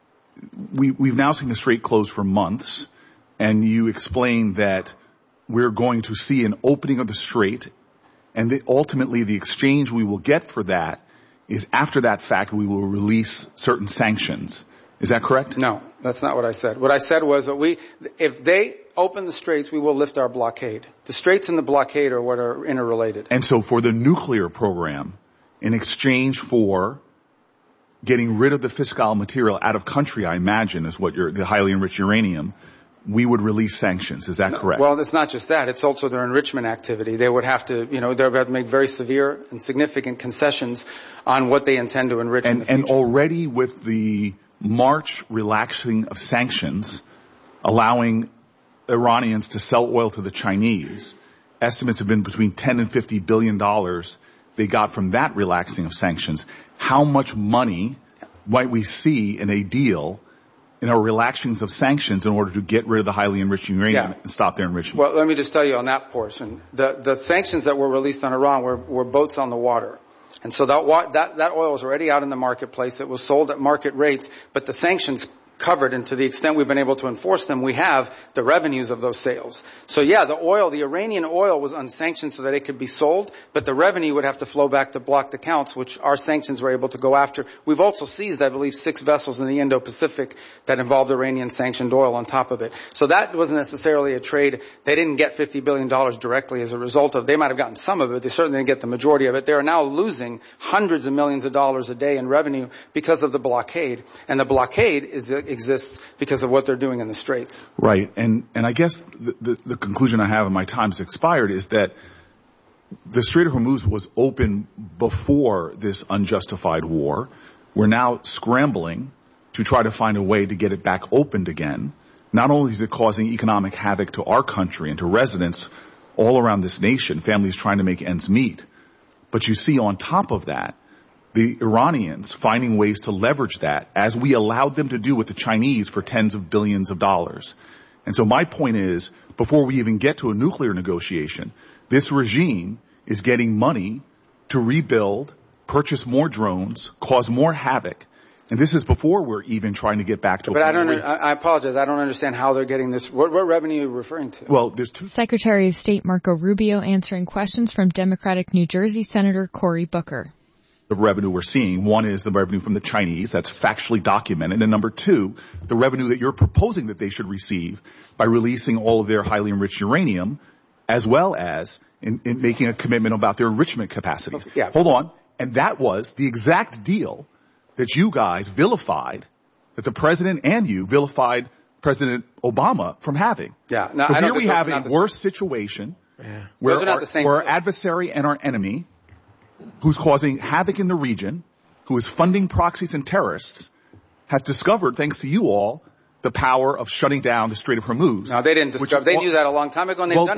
We've now seen the Strait closed for months, and you explained that we're going to see an opening of the Strait, and ultimately the exchange we will get for that is after that fact we will release certain sanctions. Is that correct? No, that's not what I said. What I said was that if they open the Straits, we will lift our blockade. The Straits and the blockade are what are interrelated. And so for the nuclear program, in exchange for getting rid of the fissile material out of country, I imagine, is what the highly enriched uranium, we would release sanctions. Is that correct? Well, it's not just that. It's also their enrichment activity. They would have to, they would have to make very severe and significant concessions on what they intend to enrich in the future. And already with the March relaxing of sanctions, allowing Iranians to sell oil to the Chinese, estimates have been between $10 and $50 billion they got from that relaxing of sanctions. How much money might we see in a deal in our relaxings of sanctions in order to get rid of the highly enriched uranium and stop their enrichment? Well, let me just tell you on that portion. The sanctions that were released on Iran were boats on the water. And so that oil was already out in the marketplace. It was sold at market rates, but the sanctions covered, and to the extent we've been able to enforce them, we have the revenues of those sales. So the Iranian oil was unsanctioned so that it could be sold, but the revenue would have to flow back to blocked accounts, which our sanctions were able to go after. We've also seized, I believe, 6 vessels in the Indo-Pacific that involved Iranian sanctioned oil on top of it. So that wasn't necessarily a trade. They didn't get $50 billion directly as a result of. They might have gotten some of it. They certainly didn't get the majority of it. They are now losing hundreds of millions of dollars a day in revenue because of the blockade. And the blockade exists because of what they're doing in the Straits. Right. And I guess the conclusion I have, and my time's expired, is that the Strait of Hormuz was open before this unjustified war. We're now scrambling to try to find a way to get it back opened again. Not only is it causing economic havoc to our country and to residents all around this nation, families trying to make ends meet, but you see on top of that, the Iranians finding ways to leverage that, as we allowed them to do with the Chinese for tens of billions of dollars. And so my point is, before we even get to a nuclear negotiation, this regime is getting money to rebuild purchase more drones, cause more havoc. And this is before we're even trying to get back to. But I apologize. I don't understand how they're getting this. What revenue are you referring to? Well, there's two. Secretary of State Marco Rubio answering questions from Democratic New Jersey Senator Cory Booker. The revenue we're seeing. One is the revenue from the Chinese. That's factually documented. And number two, the revenue that you're proposing that they should receive by releasing all of their highly enriched uranium, as well as in making a commitment about their enrichment capacities. Yeah. Hold on. And that was the exact deal that you guys vilified, that the president and you vilified President Obama from having. Yeah. Now, so here we have a worse situation where our adversary and our enemy, who's causing havoc in the region, who is funding proxies and terrorists, has discovered, thanks to you all, the power of shutting down the Strait of Hormuz. No, they didn't discover. They knew that a long time ago, and they've done it.